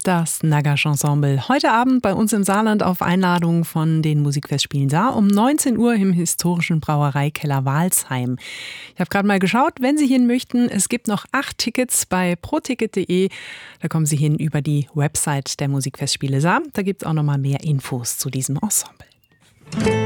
Das Nagash Ensemble. Heute Abend bei uns im Saarland auf Einladung von den Musikfestspielen Saar um 19 Uhr im historischen Brauereikeller Walsheim. Ich habe gerade mal geschaut, wenn Sie hin möchten, es gibt noch 8 Tickets bei proticket.de. Da kommen Sie hin über die Website der Musikfestspiele Saar. Da gibt es auch noch mal mehr Infos zu diesem Ensemble.